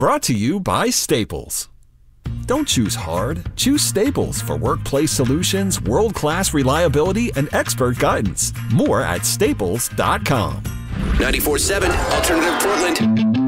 Brought to you by Staples. Don't choose hard. Choose Staples for workplace solutions, world-class reliability, and expert guidance. More at staples.com. 94.7 Alternative Portland.